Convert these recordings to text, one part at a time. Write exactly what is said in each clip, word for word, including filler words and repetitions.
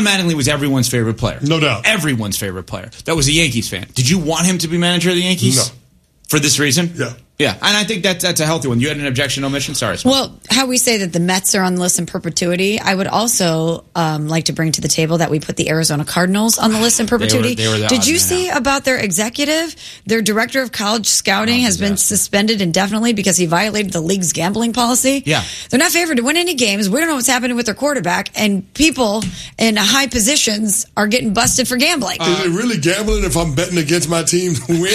Mattingly was everyone's favorite player. No doubt. Everyone's favorite player. That was a Yankees fan. Did you want him to be manager of the Yankees? No. For this reason? Yeah. Yeah, and I think that, that's a healthy one. You had an objection, omission? Sorry. Well, how we say that the Mets are on the list in perpetuity, I would also um, like to bring to the table that we put the Arizona Cardinals on the list in perpetuity. They were, they were the Did odd you man see out. about their executive? Their director of college scouting Oh, has been disaster. suspended indefinitely because he violated the league's gambling policy. Yeah. They're not favored to win any games. We don't know what's happening with their quarterback, and people in high positions are getting busted for gambling. Is it really gambling if I'm betting against my team to win?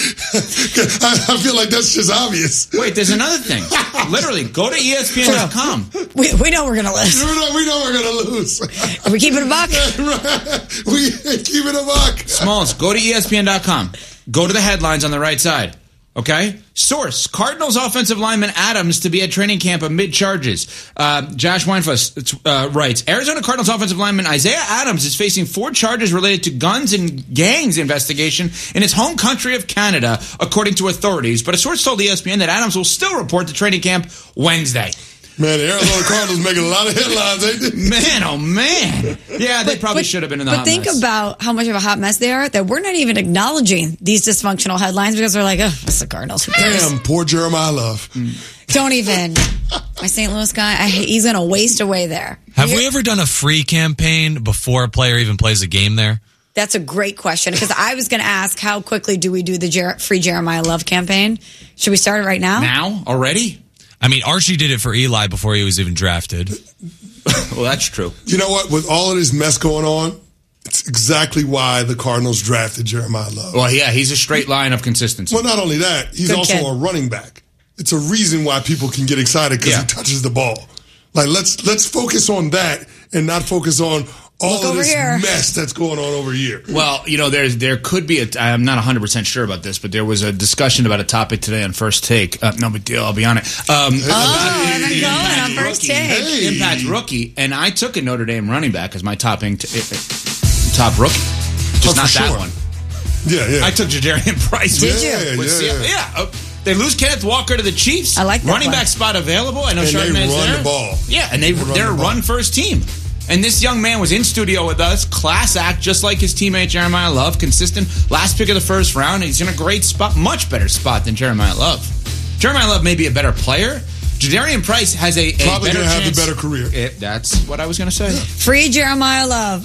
I, I feel like that's just obvious. Wait, there's another thing. Literally, go to E S P N dot com. we, we know we're going to lose. We know, we know we're going to lose. Are we keeping a buck? Right. We keep it a buck. Smalls, go to E S P N dot com. Go to the headlines on the right side. Okay? Source, Cardinals offensive lineman Adams to be at training camp amid charges. Uh, Josh Weinfuss uh, writes, Arizona Cardinals offensive lineman Isaiah Adams is facing four charges related to guns and gangs investigation in his home country of Canada, according to authorities. But a source told E S P N that Adams will still report to training camp Wednesday. Man, the Arizona Cardinals making a lot of headlines, ain't they? Man, oh man. Yeah, they But- probably but- should have been in the But hot think mess. about how much of a hot mess they are, that we're not even acknowledging these dysfunctional headlines because we're like, oh, it's the Cardinals. Who cares? Damn, poor Jeremiah Love. Don't even. My Saint Louis guy, I, he's going to waste away there. Have Here- we ever done a free campaign before a player even plays a game there? That's a great question, because I was going to ask, how quickly do we do the Jer- free Jeremiah Love campaign? Should we start it right now? Now? Already? I mean, Archie did it for Eli before he was even drafted. Well, that's true. You know what? With all of this mess going on, it's exactly why the Cardinals drafted Jeremiah Love. Well, yeah, he's a straight line of consistency. Well, not only that, he's Good also kid. a running back. It's a reason why people can get excited because Yeah. he touches the ball. Like let's let's focus on that and not focus on all Look of over this here. mess that's going on over here. Well, you know, there's there could be a. I'm not one hundred percent sure about this, but there was a discussion about a topic today on First Take. Uh, no big deal. I'll be on it. Um, Oh, about Evan the Cohen Impact on First rookie. Take. Hey. Impact rookie, and I took a Notre Dame running back as my topping t- uh, top rookie. Just Oh, for not that sure. one. Yeah, yeah. I took Jadarian Price. Did with- you? Yeah, with yeah, Seattle. yeah. Yeah. Uh, they lose Kenneth Walker to the Chiefs. I like that running play. back spot available. I know And they Chardonnay's run there. the ball. Yeah, and they, They run they're the a ball. run first team. And this young man was in studio with us, class act, just like his teammate Jeremiah Love, consistent, last pick of the first round. He's in a great spot, much better spot than Jeremiah Love. Jeremiah Love may be a better player. Jadarian Price has a, a Probably better gonna have chance. the better career. It, that's what I was going to say. Free Jeremiah Love.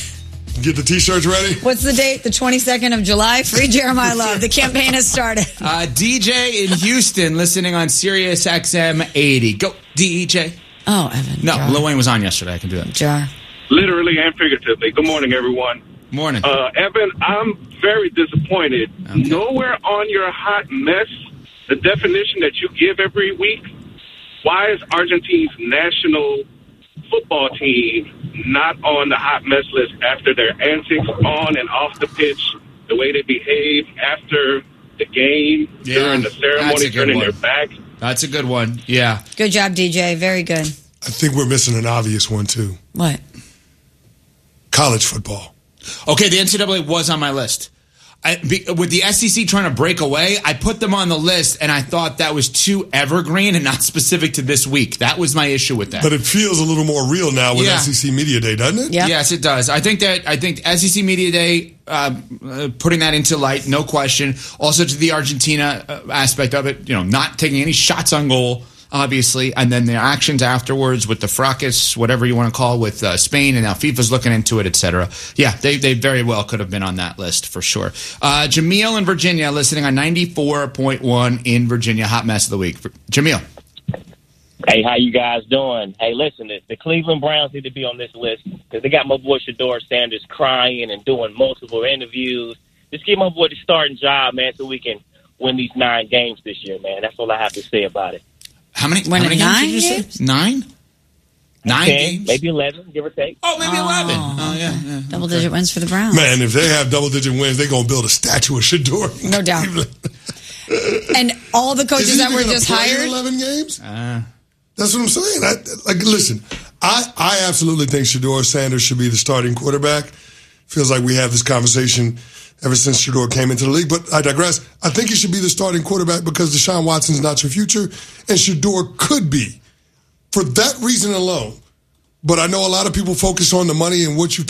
Get the t-shirts ready. What's the date? The twenty-second of July? Free Jeremiah Love. The campaign has started. Uh, D J in Houston, listening on Sirius X M eighty. Go, D J. Oh, Evan. No, Jar. Lil Wayne was on yesterday. I can do that. Jar. Literally and figuratively. Good morning, everyone. Morning. Uh, Evan, I'm very disappointed. Okay. Nowhere on your hot mess, the definition that you give every week, why is Argentina's national football team not on the hot mess list after their antics on and off the pitch, the way they behave after the game, Yeah, during the that's a ceremony, good turning one. their back? That's a good one. Yeah. Good job, D J. Very good. I think we're missing an obvious one too. What? College football. Okay, the N C double A was on my list. I, be, with the S E C trying to break away, I put them on the list, and I thought that was too evergreen and not specific to this week. That was my issue with that. But it feels a little more real now with Yeah. S E C Media Day, doesn't it? Yeah. Yes, it does. I think that I think S E C Media Day, uh, uh, putting that into light, no question. Also to the Argentina uh, aspect of it, you know, not taking any shots on goal, obviously, and then the actions afterwards with the fracas, whatever you want to call it, with uh, Spain, and now FIFA's looking into it, et cetera. Yeah, they they very well could have been on that list for sure. Uh, Jameel in Virginia, listening on ninety-four point one in Virginia. Hot mess of the week. Jameel. Hey, how you guys doing? Hey, listen, the, the Cleveland Browns need to be on this list because they got my boy Shador Sanders crying and doing multiple interviews. Just give my boy the starting job, man, so we can win these nine games this year, man. That's all I have to say about it. How many, how Win many nine games did you games? say? Nine? Nine Ten, games? maybe eleven, give or take. Oh, maybe Oh. eleven. Oh, yeah. yeah. Double digit wins for the Browns. Man, if they have double-digit wins, they're going to build a statue of Shador. No doubt. And all the Is coaches he that were gonna just play in hired. eleven games? Uh, That's what I'm saying. I, like, listen, I, I absolutely think Shador Sanders should be the starting quarterback. Feels like we have this conversation ever since Shador came into the league, but I digress. I think he should be the starting quarterback because Deshaun Watson's not your future, and Shador could be for that reason alone. But I know a lot of people focus on the money and what you